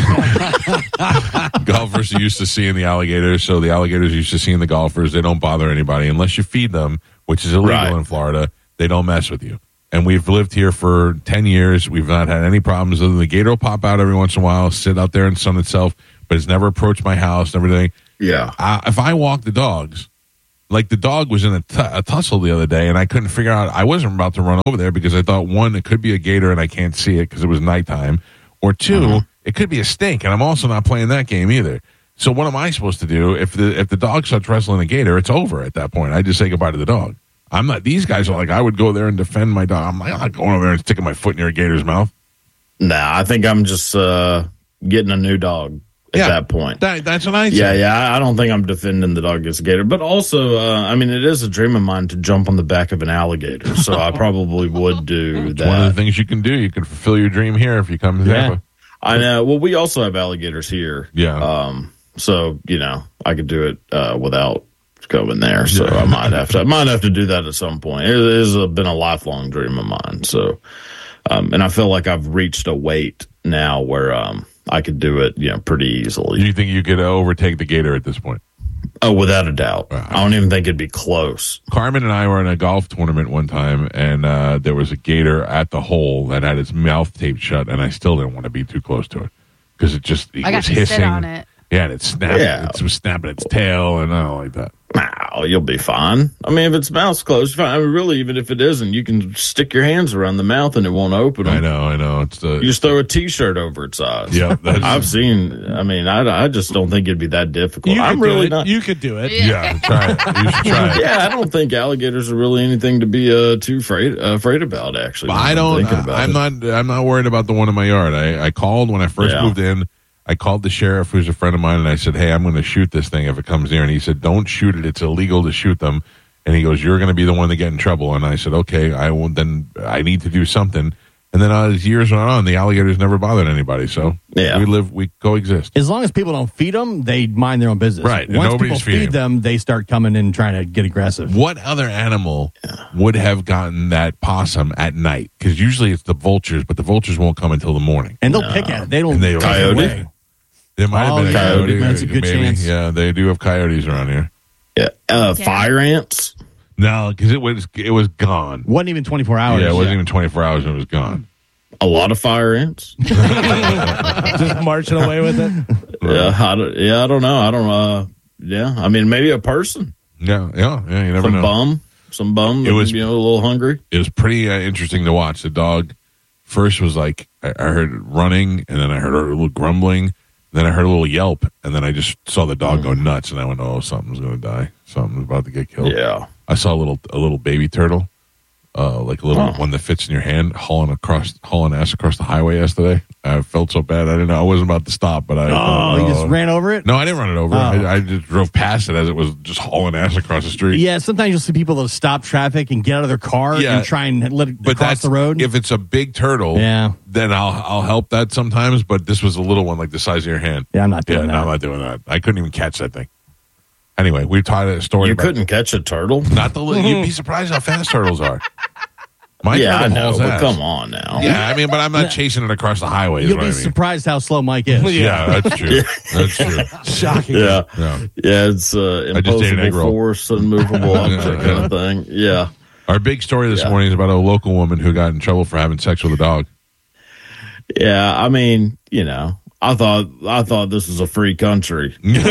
golfers are used to seeing the alligators. So the alligators are used to seeing the golfers. They don't bother anybody unless you feed them, which is illegal in Florida. They don't mess with you. And we've lived here for 10 years. We've not had any problems. Other than the gator will pop out every once in a while, sit out there and sun itself, but it's never approached my house and everything. Yeah. If I walk the dogs, like the dog was in a tussle the other day, and I couldn't figure out. I wasn't about to run over there because I thought, one, it could be a gator and I can't see it because it was nighttime, or two, it could be a snake, and I'm also not playing that game either. So what am I supposed to do if the dog starts wrestling a gator? It's over at that point. I just say goodbye to the dog. I'm not. These guys are like, I would go there and defend my dog. I'm not going over there and sticking my foot near a gator's mouth. Nah, I think I'm just getting a new dog. At that point. That's what I say. Yeah. I don't think I'm defending the dog against a gator. But also, I mean, it is a dream of mine to jump on the back of an alligator. So I probably would do that. One of the things you can do. You can fulfill your dream here if you come to Tampa. I know. Well, we also have alligators here. Yeah. So, I could do it without going there. So I might have to do that at some point. It has been a lifelong dream of mine. So, and I feel like I've reached a weight now where I could do it, pretty easily. Do you think you could overtake the gator at this point? Oh, without a doubt. I don't even think it'd be close. Carmen and I were in a golf tournament one time, and there was a gator at the hole that had its mouth taped shut, and I still didn't want to be too close to it because it was hissing. Sit on it. Yeah, and it snapped. Yeah. It was snapping its tail, and I don't like that. No, you'll be fine. I mean, if its mouth's closed, fine. I mean, really, even if it isn't, you can stick your hands around the mouth and it won't open them. I know. You just throw a T-shirt over its eyes. Yeah, I've seen. I mean, I just don't think it'd be that difficult. You could do it. Yeah, try it. You should try it. Yeah, I don't think alligators are really anything to be too afraid about. Actually, I'm not worried about the one in my yard. I called when I first moved in. I called the sheriff, who's a friend of mine, and I said, hey, I'm going to shoot this thing if it comes near. And he said, don't shoot it. It's illegal to shoot them. And he goes, you're going to be the one to get in trouble. And I said, okay, then I need to do something. And then as years went on, the alligators never bothered anybody. So we coexist. As long as people don't feed them, they mind their own business. Right. Once people feed them, they start coming in trying to get aggressive. What other animal would have gotten that possum at night? Because usually it's the vultures, but the vultures won't come until the morning. And they'll pick at it. They don't. Coyote. There might have been a coyote. That's a good chance. Yeah, they do have coyotes around here. Yeah. Fire ants? No, because it was gone. Wasn't even 24 hours. Yeah, it wasn't even 24 hours and it was gone. A lot of fire ants? Just marching away with it? I don't know. I mean, maybe a person. Yeah, you never know. Some bum. It was a little hungry. It was pretty interesting to watch. The dog first was like, I heard it running, and then I heard a little grumbling. Then I heard a little yelp, and then I just saw the dog go nuts, and I went, oh, something's going to die. Something's about to get killed. Yeah. I saw a little baby turtle, like a little one that fits in your hand, hauling ass across the highway yesterday. I felt so bad. I didn't know. I wasn't about to stop, but you just ran over it? No, I didn't run it over. I just drove past it as it was just hauling ass across the street. Yeah, sometimes you'll see people that'll stop traffic and get out of their car and try and let it cross the road. If it's a big turtle, then I'll help that sometimes, but this was a little one like the size of your hand. Yeah, I'm not doing that. No, I'm not doing that. I couldn't even catch that thing. Anyway, we've tried a story. You couldn't catch a turtle? You'd be surprised how fast turtles are. I know, but come on now. Yeah, I mean, but I'm not chasing it across the highway. You'll be surprised how slow Mike is. Yeah, that's true. That's true. Shocking. Yeah, it's imposable force, unmovable object kind of thing. Yeah. Our big story this morning is about a local woman who got in trouble for having sex with a dog. Yeah, I mean, I thought this was a free country. Not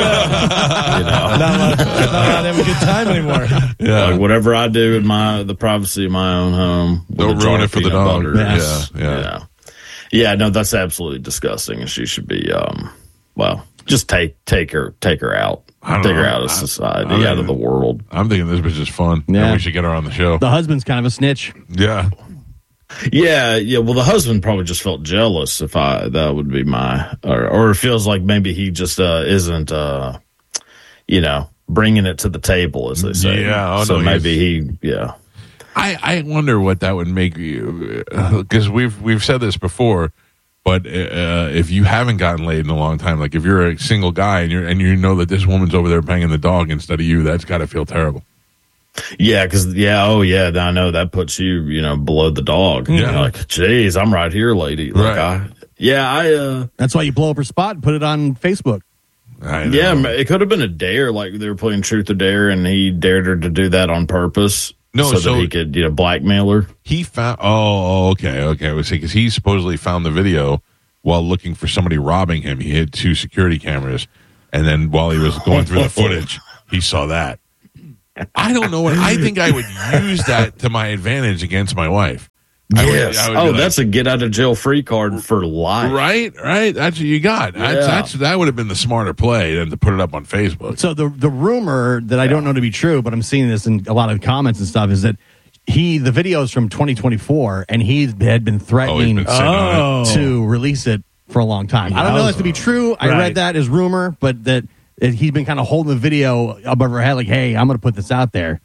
having a good time anymore. Yeah, like whatever I do in the privacy of my own home, don't ruin it for the dog. Yeah. No, that's absolutely disgusting, and she should be. Just take her out. Take her out of society, out of the world. I'm thinking this bitch is fun. Yeah, and we should get her on the show. The husband's kind of a snitch. Yeah. Yeah. Well, the husband probably just felt jealous. That would be or it feels like maybe he just isn't, bringing it to the table, as they say. Yeah. So maybe I wonder what that would make you, because we've said this before, but if you haven't gotten laid in a long time, like if you're a single guy and you know that this woman's over there banging the dog instead of you, that's got to feel terrible. Yeah, because I know that puts you, below the dog. Yeah. You're like, geez, I'm right here, lady. Like, right. That's why you blow up her spot and put it on Facebook. Yeah, it could have been a dare. Like they were playing Truth or Dare, and he dared her to do that on purpose. So that he could, blackmail her. He found. Okay. I was saying because he supposedly found the video while looking for somebody robbing him. He hid 2 security cameras, and then while he was going through the footage, he saw that. I don't know what I think. I would use that to my advantage against my wife. Yes. I would that's a get out of jail free card for life. Right. That's what you got. That would have been the smarter play than to put it up on Facebook. So the rumor that I don't know to be true, but I'm seeing this in a lot of comments and stuff, is that the video is from 2024, and he had been threatening to release it for a long time. I don't know that to be true. I read that as rumor, but that he's been kind of holding the video above her head, like, hey, I'm going to put this out there.